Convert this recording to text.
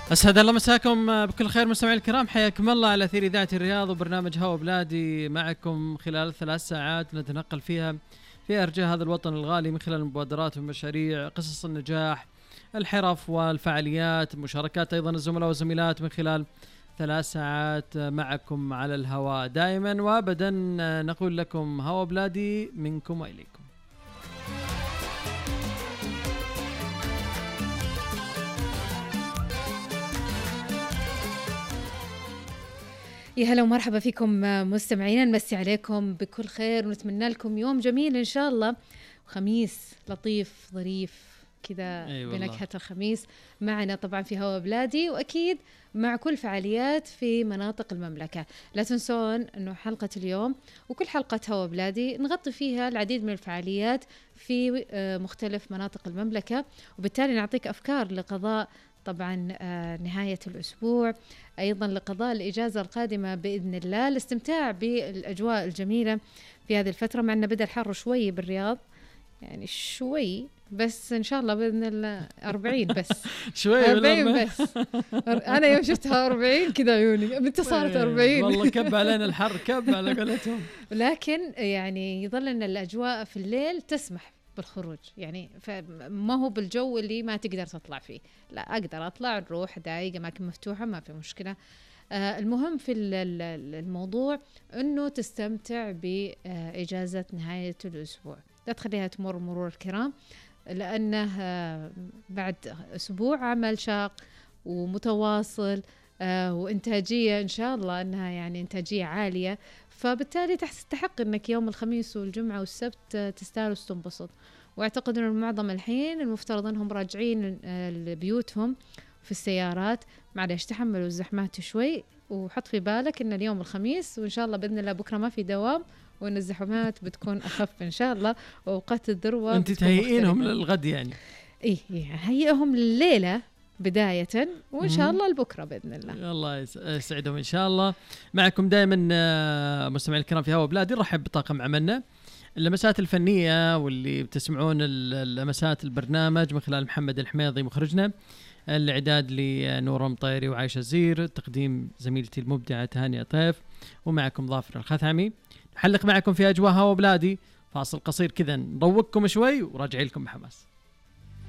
أسعد الله مساكم بكل خير مستمعي الكرام، حياكم الله على أثير إذاعة الرياض وبرنامج هوا بلادي. معكم خلال 3 ساعات نتنقل فيها في أرجاء هذا الوطن الغالي من خلال المبادرات والمشاريع، قصص النجاح، الحرف والفعاليات، مشاركات أيضا الزملاء والزميلات من خلال 3 ساعات معكم على الهواء دائما وأبدا. نقول لكم هوا بلادي منكم وإليكم. يا هلا ومرحبا فيكم مستمعينا، نمسي عليكم بكل خير ونتمنى لكم يوم جميل إن شاء الله، وخميس لطيف ظريف كذا بنكهة الخميس معنا طبعا في هوا بلادي، وأكيد مع كل فعاليات في مناطق المملكة. لا تنسون أنه حلقة اليوم وكل حلقة هوا بلادي نغطي فيها العديد من الفعاليات في مختلف مناطق المملكة، وبالتالي نعطيك أفكار لقضاء طبعا نهاية الأسبوع، أيضا لقضاء الإجازة القادمة بإذن الله، الاستمتاع بالأجواء الجميلة في هذه الفترة، مع أن بدأ الحر شوي بالرياض، يعني شوي بس إن شاء الله بإذن الله 40 بس شوي 40 بس. أنا يوم شفتها 40 كذا عيوني متى صارت 40 والله كب علينا الحر، كب على قولتهم. لكن يعني يظل أن الأجواء في الليل تسمح بالخروج، يعني فما هو بالجو اللي ما تقدر تطلع فيه، لا أقدر أطلع نروح دايق أماكن مفتوحة ما في مشكلة. المهم في الموضوع أنه تستمتع بإجازة نهاية الأسبوع، لا تخليها تمر مرور الكرام، لأنه بعد أسبوع عمل شاق ومتواصل وإنتاجية إن شاء الله أنها يعني إنتاجية عالية، فبالتالي تستحق أنك يوم الخميس والجمعة والسبت تستاهل وتنبسط. واعتقد أن معظم الحين المفترض أنهم راجعين لبيوتهم في السيارات، معلش تحملوا الزحمات شوي، وحط في بالك أن اليوم الخميس وإن شاء الله بإذن الله بكرة ما في دوام، وأن الزحمات بتكون أخف إن شاء الله، وأوقات الذروة أنت تهيئينهم للغد يعني؟ إيه هيئهم لليلة بداية، وإن شاء الله لبكرة بإذن الله. الله يسعدهم إن شاء الله. معكم دائما مستمعي الكرام في هوا بلادي، نرحب بطاقم عملنا، اللمسات الفنية واللي بتسمعون اللمسات البرنامج من خلال محمد الحميضي مخرجنا، الإعداد لنور مطيري وعايشة زير، تقديم زميلتي المبدعة هانية طيف، ومعكم ظافر الخثعمي. نحلق معكم في أجواء هوا بلادي، فاصل قصير كذا نروقكم شوي وراجعي لكم بحماس.